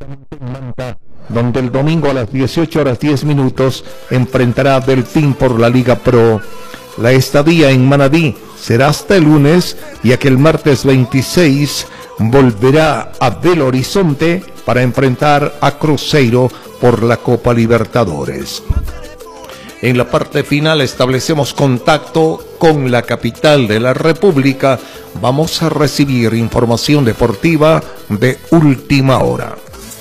en Manta, donde el domingo a las 18:10 enfrentará a Delfín por la Liga Pro. La estadía en Manabí será hasta el lunes, ya que el martes 26 volverá a Belo Horizonte para enfrentar a Cruzeiro por la Copa Libertadores. En la parte final establecemos contacto con la capital de la República. Vamos a recibir información deportiva de última hora.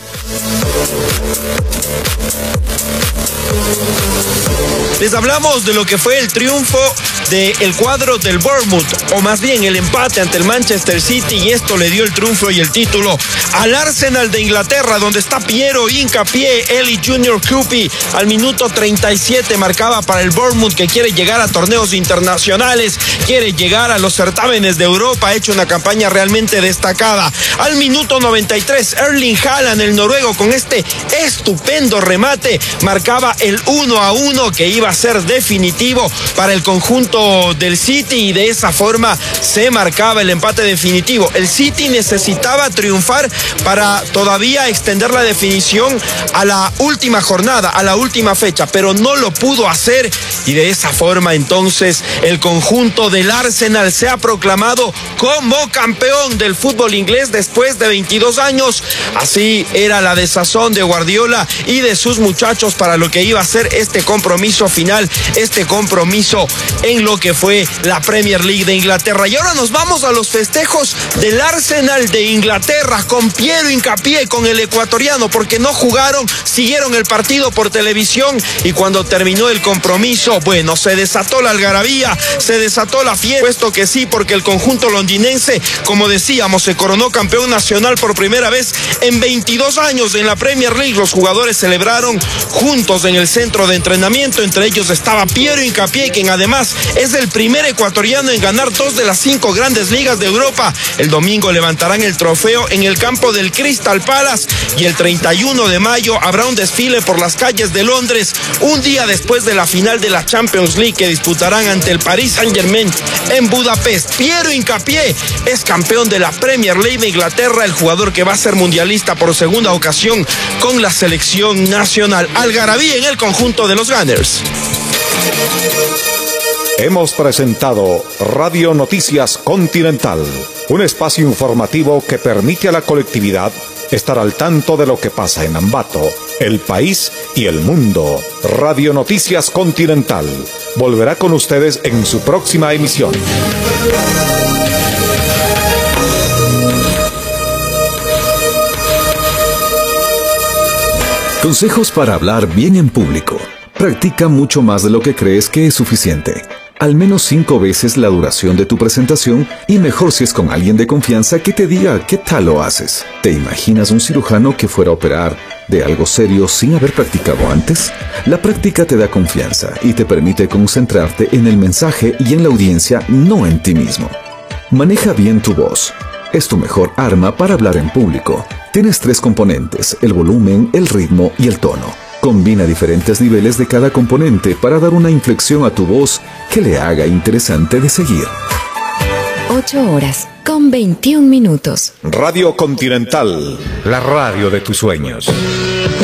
Les hablamos de lo que fue el triunfo del cuadro del Bournemouth, o más bien el empate ante el Manchester City, y esto le dio el triunfo y el título al Arsenal de Inglaterra, donde está Piero Hincapié. Eli Junior Cupy al minuto 37 marcaba para el Bournemouth, que quiere llegar a torneos internacionales, quiere llegar a los certámenes de Europa, ha hecho una campaña realmente destacada. Al minuto 93, Erling Haaland, el noruego, con este estupendo remate, marcaba el 1-1 que iba a ser definitivo para el conjunto del City, y de esa forma se marcaba el empate definitivo. El City necesitaba triunfar para todavía extender la definición a la última jornada, a la última fecha, pero no lo pudo hacer, y de esa forma entonces el conjunto del Arsenal se ha proclamado como campeón del fútbol inglés después de 22 años. Así era la desazón de Guardiola y de sus muchachos para lo que iba a ser este compromiso final, este compromiso en lo que fue la Premier League de Inglaterra. Y ahora nos vamos a los festejos del Arsenal de Inglaterra, con Piero Hincapié, con el ecuatoriano, porque no jugaron, siguieron el partido por televisión, y cuando terminó el compromiso, bueno, se desató la algarabía, se desató la fiesta, puesto que sí, porque el conjunto londinense, como decíamos, se coronó campeón nacional por primera vez en 22 años en la Premier League. Los jugadores celebraron juntos en el centro de entrenamiento. Entre ellos estaba Piero Hincapié, quien además es el primer ecuatoriano en ganar 2 de las 5 grandes ligas de Europa. El domingo levantarán el trofeo en el campo del Crystal Palace, y el 31 de mayo habrá un desfile por las calles de Londres, un día después de la final de la Champions League, que disputarán ante el Paris Saint-Germain en Budapest. Piero Hincapié es campeón de la Premier League de Inglaterra, el jugador que va a ser mundialista por segunda ocasión con la selección nacional. Algarabía en el conjunto de los Gunners. Hemos presentado Radio Noticias Continental, un espacio informativo que permite a la colectividad estar al tanto de lo que pasa en Ambato, el país y el mundo. Radio Noticias Continental volverá con ustedes en su próxima emisión. Consejos para hablar bien en público. Practica mucho más de lo que crees que es suficiente. Al menos 5 veces la duración de tu presentación, y mejor si es con alguien de confianza que te diga qué tal lo haces. ¿Te imaginas un cirujano que fuera a operar de algo serio sin haber practicado antes? La práctica te da confianza y te permite concentrarte en el mensaje y en la audiencia, no en ti mismo. Maneja bien tu voz. Es tu mejor arma para hablar en público. Tienes 3 componentes: el volumen, el ritmo y el tono. Combina diferentes niveles de cada componente para dar una inflexión a tu voz que le haga interesante de seguir. 8:21. Radio Continental, la radio de tus sueños.